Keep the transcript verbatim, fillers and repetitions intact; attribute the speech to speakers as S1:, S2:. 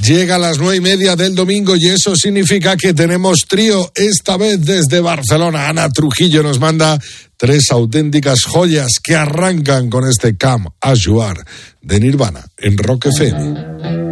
S1: llega a las nueve y media del domingo y eso significa que tenemos trío, esta vez desde Barcelona. Ana Trujillo nos manda tres auténticas joyas que arrancan con este Come As You Are de Nirvana en Rock F M.